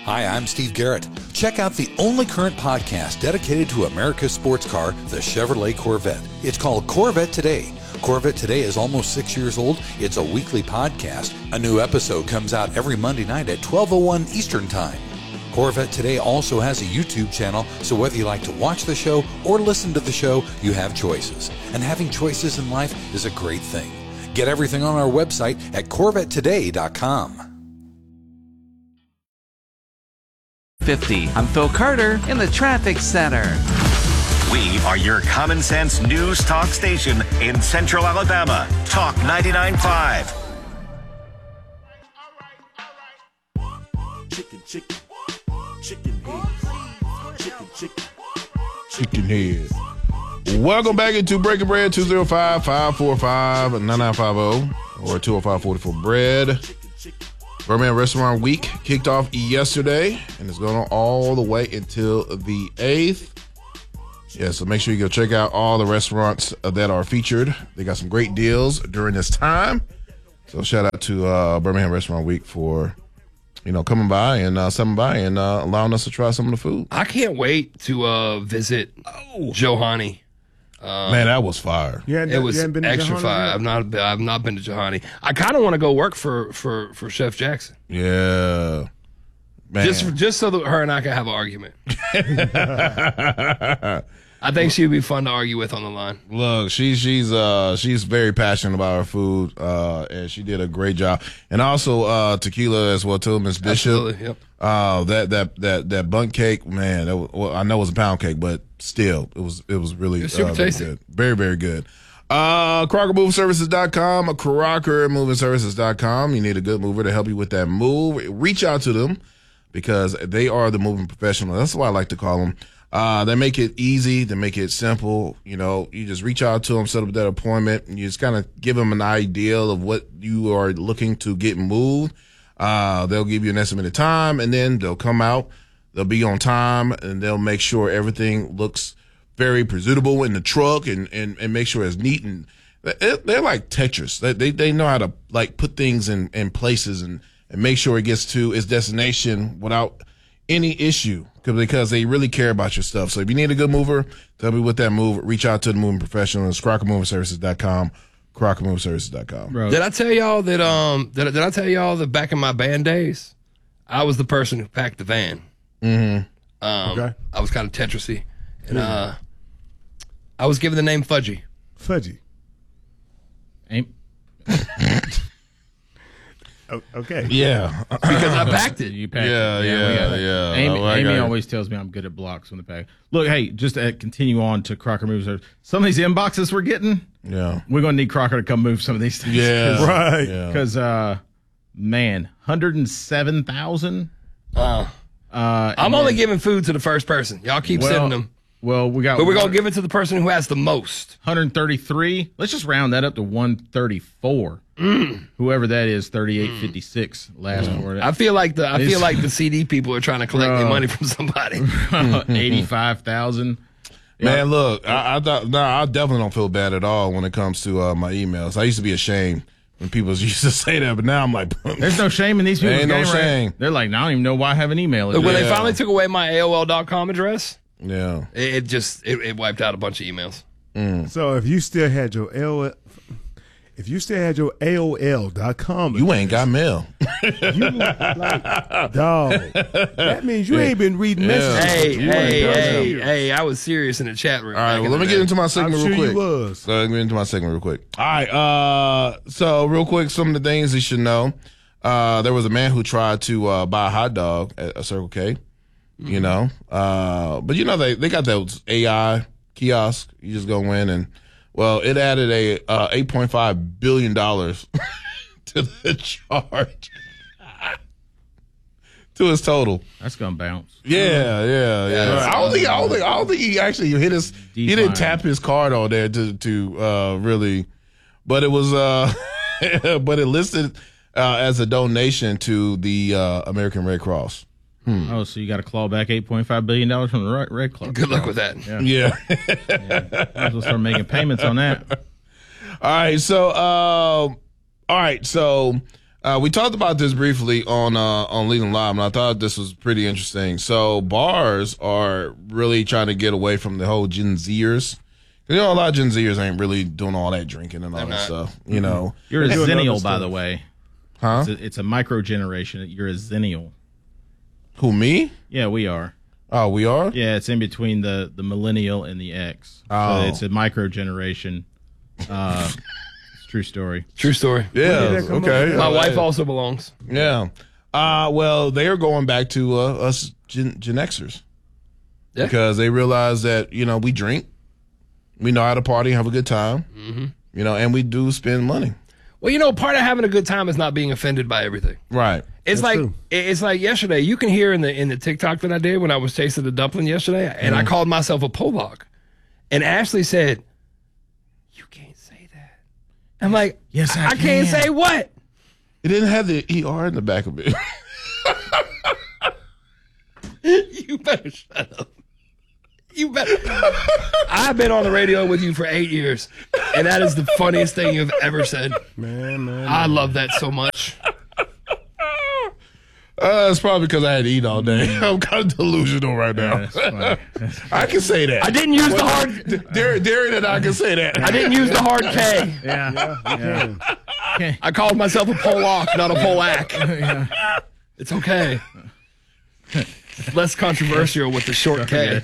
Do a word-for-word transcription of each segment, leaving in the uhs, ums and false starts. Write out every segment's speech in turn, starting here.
Hi, I'm Steve Garrett. Check out the only current podcast dedicated to America's sports car, the Chevrolet Corvette. It's called Corvette Today. Corvette Today is almost six years old. It's a weekly podcast. A new episode comes out every Monday night at twelve oh one Eastern Time. Corvette Today also has a YouTube channel, so whether you like to watch the show or listen to the show, you have choices. And having choices in life is a great thing. Get everything on our website at corvette today dot com. fifty. I'm Phil Carter in the traffic center. We are your common sense news talk station in Central Alabama. Talk ninety-nine point five. Chicken, chicken, chicken heads. Chicken, chicken, chicken heads. Welcome back into Breaking Bread, two oh five, five four five, nine nine five oh or two oh five, four four bread. Birmingham Restaurant Week kicked off yesterday and it's going on all the way until the eighth. Yeah, so make sure you go check out all the restaurants that are featured. They got some great deals during this time. So shout out to uh, Birmingham Restaurant Week for, you know, coming by and uh, stopping by and uh, allowing us to try some of the food. I can't wait to uh, visit oh. Johanny. Um, Man, that was fire. Yeah, it was extra fire. I've not, I've not been to Johanny. I kind of want to go work for, for, for Chef Jackson. Yeah, man. Just just so that her and I can have an argument. I think she would be fun to argue with on the line. Look, she's she's uh she's very passionate about her food, uh, and she did a great job. And also uh, tequila as well too, Miss Bishop. Absolutely, yep. Uh, that that that that bundt cake, man. That was, well, I know it was a pound cake, but still, it was it was really it was super uh, very tasty. good. Very very good. Uh, Crocker Moving Services dot com, Crocker Moving Services dot com. You need a good mover to help you with that move. Reach out to them because they are the moving professional. That's why I like to call them. Uh, they make it easy. They make it simple. You know, you just reach out to them, set up that appointment, and you just kind of give them an idea of what you are looking to get moved. Uh, they'll give you an estimated time, and then they'll come out. They'll be on time, and they'll make sure everything looks very presentable in the truck, and, and, and make sure it's neat. And they're like Tetris. They they, they know how to like put things in, in places and, and make sure it gets to its destination without any issue, because they really care about your stuff. So if you need a good mover, tell me what that move. Reach out to the moving professional. It's Crocker Moving Services dot com, Crocker Moving Services dot com. Did I tell y'all that um did I, did I tell y'all that back in my band days, I was the person who packed the van. Mm-hmm. Um, okay. I was kind of Tetrisy, and uh, I was given the name Fudgy. Fudgy. Ain't. Oh, okay. Yeah. Because I packed it. You packed Yeah, it. yeah, we got it. yeah. Amy, Oh, I Amy got it. always tells me I'm good at blocks when the pack. Look, hey, just to continue on to Crocker Moving Service. Some of these inboxes we're getting, Yeah. we're going to need Crocker to come move some of these things. Yeah. Right. Yeah. Because, uh, man, one hundred seven thousand. Uh, Uh, I'm and only then- giving food to the first person. Y'all keep well, sending them, Well, we got. but we're gonna give it to the person who has the most. one hundred thirty-three. Let's just round that up to one thirty-four. Mm. Whoever that is, thirty-eight fifty-six last for it. I feel like the I It's- feel like the C D people are trying to collect their Bro. money from somebody. eighty-five thousand. Man, look, I, I thought, no, I definitely don't feel bad at all when it comes to uh, my emails. I used to be ashamed when people used to say that, but now I'm like, There's no shame in these people's Ain't no game, right? shame. They're like, I don't even know why I have an email. Look, when address. they finally took away my A O L dot com address, yeah. it, it just it, it wiped out a bunch of emails. So if you still had your L, if you still had your A O L dot com, You ain't got mail. you like dog. That means you ain't been reading messages. Hey, You hey, ain't done hey, that. hey! I was serious in the chat room. All right, back well, in let the me day. get into my segment I'm real sure quick. you was. So let me get into my segment real quick. All right, uh, so real quick, some of the things you should know. Uh, there was a man who tried to uh, buy a hot dog at a Circle K, Mm-hmm. you know. Uh, but, you know, they, they got those A I kiosks. You just go in and, well, it added a uh, eight point five billion dollars to the charge. To his total. That's gonna bounce. Yeah, yeah, yeah. right. I don't think I don't think I don't think he actually hit his he Decline. didn't tap his card on there to to uh really, but it was uh but it listed uh as a donation to the uh American Red Cross. Hmm. Oh, so you got to claw back eight point five billion dollars from the Red, Red Cross. Good luck with that. Yeah. Yeah. yeah. Might as well start making payments on that. All right, so um all right, so Uh, we talked about this briefly on uh, on Leland Live, and I thought this was pretty interesting. So bars are really trying to get away from the whole Gen Zers. You know, a lot of Gen Zers ain't really doing all that drinking and all They're that not. stuff. You know, You're a They're doing zennial, other by stuff. the way. huh? It's a, it's a micro generation. You're a zennial. Who, me? Yeah, we are. Oh, we are? Yeah, it's in between the, the millennial and the X. Oh. So it's a micro generation. Uh, it's a true story. True story. Yeah. When did that come Okay. up? My All wife right. also belongs. Yeah. Uh, well, they are going back to uh, us Gen, Gen Xers Yeah. because they realize that, you know, we drink, we know how to party, have a good time, mm-hmm. you know, and we do spend money. Well, you know, part of having a good time is not being offended by everything. Right. It's That's like true. it's like yesterday. You can hear in the in the TikTok that I did when I was tasting the dumpling yesterday, and I called myself a Polak, and Ashley said, "You can't say that." I'm like, Yes, I I can't can. say what." It didn't have the E R in the back of it. You better shut up. You better. I've been on the radio with you for eight years, and that is the funniest thing you've ever said. Man, man. I love that so much. Uh, it's probably because I had to eat all day. I'm kind of delusional right now. That's funny. I can say that. I didn't use the hard. Darian, Darian and I can say that. I didn't use the hard K. Yeah. Yeah. Okay. I called myself a Polak, not a Polak. It's okay. It's less controversial with the short K.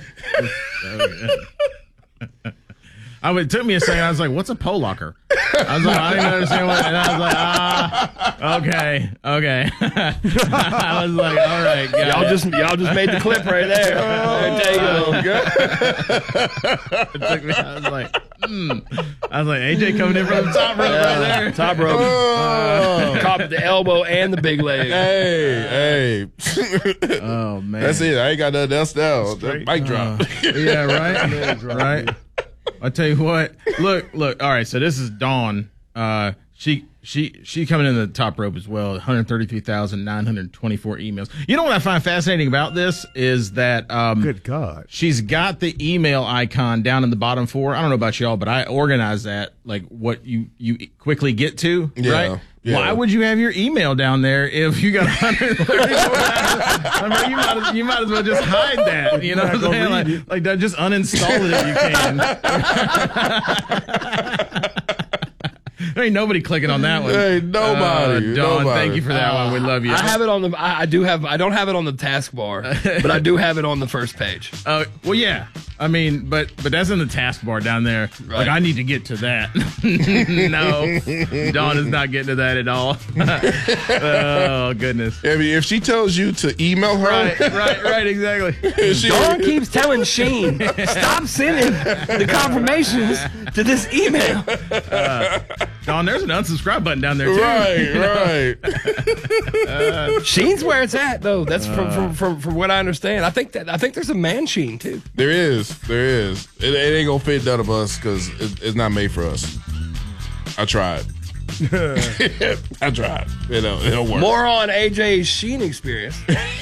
I would, it took me a second. I was like, what's a Polacker? I was like, I didn't understand what, and I was like, ah, okay, okay. I was like, all right, got Y'all it. just y'all just made the clip right there. There you go. It took me, I was like, hmm. I was like, A J coming in from the top rope right there. Top rope. Oh. Caught the elbow and the big leg. Hey, hey. Oh man, That's it. I ain't got nothing else now. That mic drop. yeah, right, right. I tell you what. Look, look. All right, so this is Dawn. Uh, she, she, she coming in the top rope as well. one hundred thirty-three thousand nine hundred twenty-four emails. You know what I find fascinating about this is that um, Good God. she's got the email icon down in the bottom four. I don't know about y'all, but I organize that like what you you quickly get to. Yeah, right? yeah. Why would you have your email down there if you got one hundred thirty-four thousand? I mean, you might as, you might as well just hide that. You know what I'm not saying? gonna Like, read it. like that, just uninstall it if you can. There ain't nobody clicking on that one. Hey, nobody, Uh, Dawn, nobody. thank you for that one. We love you. I have it on the. I, I do have. I don't have it on the taskbar, but I do have it on the first page. Uh, well, yeah. I mean, but but that's in the taskbar down there. Right. Like, I need to get to that. No, Dawn is not getting to that at all. Oh goodness. I mean, if she tells you to email her, Right, right, right. Exactly. she, Dawn keeps telling Shane, stop sending the confirmations to this email. Dawn, there's an unsubscribe button down there too. right, right. Sheen's where it's at, though. That's from, from from from what I understand. I think that I think there's a man Sheen too. There is, there is. It, it ain't gonna fit none of us because it, it's not made for us. I tried. I tried. It don't, it don't work. More on A J's Sheen experience.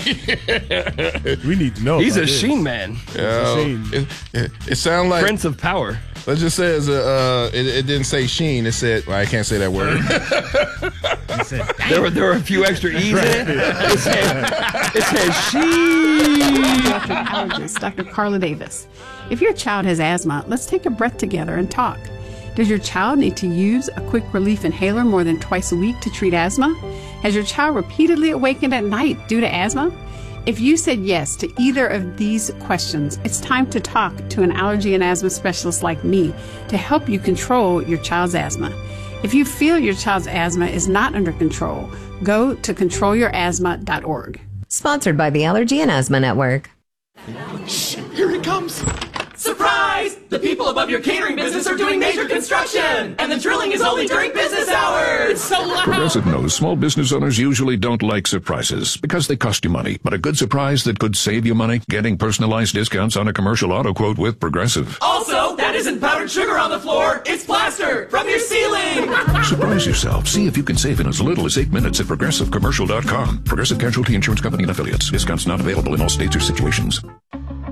We need to know. He's about a this. Sheen man, Yeah, Sheen. it, it, it sounds like. Prince of Power. Let's just say it's a, uh, it, it didn't say Sheen. It said, well, I can't say that word. There were there were a few extra E's in it. It said, it said Sheen. Pediatric allergist, Doctor Carla Davis. If your child has asthma, let's take a breath together and talk. Does your child need to use a quick relief inhaler more than twice a week to treat asthma? Has your child repeatedly awakened at night due to asthma? If you said yes to either of these questions, it's time to talk to an allergy and asthma specialist like me to help you control your child's asthma. If you feel your child's asthma is not under control, go to control your asthma dot org. Sponsored by the Allergy and Asthma Network. Here it comes. Surprise! The people above your catering business are doing major construction, and the drilling is only during business hours. It's so loud. Progressive knows small business owners usually don't like surprises because they cost you money. But a good surprise that could save you money? Getting personalized discounts on a commercial auto quote with Progressive. Also, that isn't powdered sugar on the floor. It's plaster from your ceiling. Surprise yourself. See if you can save in as little as eight minutes at progressive commercial dot com. Progressive Casualty Insurance Company and Affiliates. Discounts not available in all states or situations.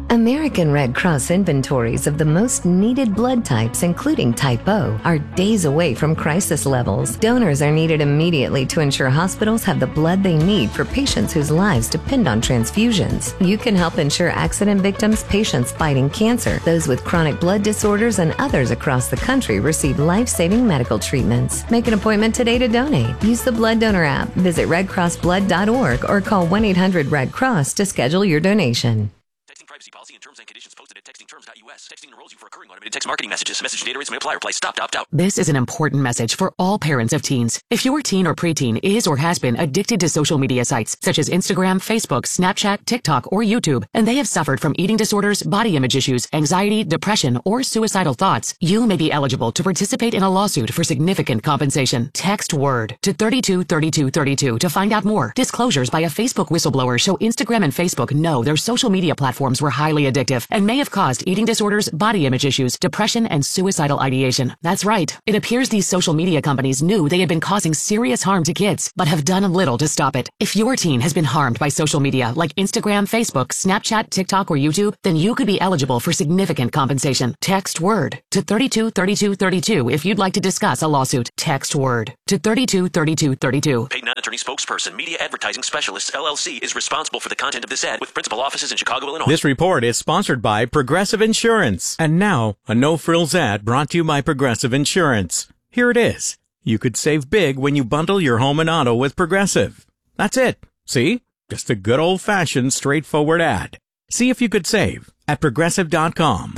American Red Cross inventories of the most needed blood types, including Type O, are days away from crisis levels. Donors are needed immediately to ensure hospitals have the blood they need for patients whose lives depend on transfusions. You can help ensure accident victims, patients fighting cancer, those with chronic blood disorders, and others across the country receive life-saving medical treatments. Make an appointment today to donate. Use the Blood Donor app, visit red cross blood dot org, or call one eight hundred red cross to schedule your donation. Privacy policy and terms and conditions posted at texting terms dot U S. Texting enrolls you for recurring automated text marketing messages. Message data rates may apply. Reply stop to opt out. This is an important message for all parents of teens. If your teen or preteen is or has been addicted to social media sites such as Instagram, Facebook, Snapchat, TikTok, or YouTube, and they have suffered from eating disorders, body image issues, anxiety, depression, or suicidal thoughts, you may be eligible to participate in a lawsuit for significant compensation. Text WORD to thirty-two thirty-two thirty-two to find out more. Disclosures by a Facebook whistleblower show Instagram and Facebook know their social media platforms were highly addictive and may have caused eating disorders, body image issues, depression, and suicidal ideation. That's right. It appears these social media companies knew they had been causing serious harm to kids, but have done little to stop it. If your teen has been harmed by social media like Instagram, Facebook, Snapchat, TikTok, or YouTube, then you could be eligible for significant compensation. Text WORD to thirty-two thirty-two thirty-two if you'd like to discuss a lawsuit. Text WORD to thirty-two thirty-two thirty-two. Paid non-attorney spokesperson, Media Advertising Specialists, L L C, is responsible for the content of this ad with principal offices in Chicago, Illinois. This report is sponsored by Progressive Insurance. And now, a no-frills ad brought to you by Progressive Insurance. Here it is. You could save big when you bundle your home and auto with Progressive. That's it. See? Just a good old-fashioned, straightforward ad. See if you could save at progressive dot com.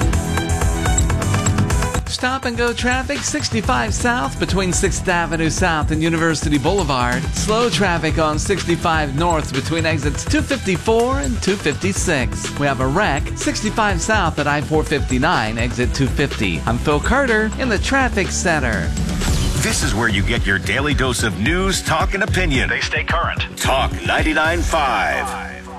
Stop and go traffic sixty-five South between sixth Avenue South and University Boulevard. Slow traffic on sixty-five North between exits two fifty-four and two fifty-six. We have a wreck sixty-five South at I four fifty-nine, exit two fifty. I'm Phil Carter in the Traffic Center. This is where you get your daily dose of news, talk, and opinion. They stay current. Talk ninety-nine point five.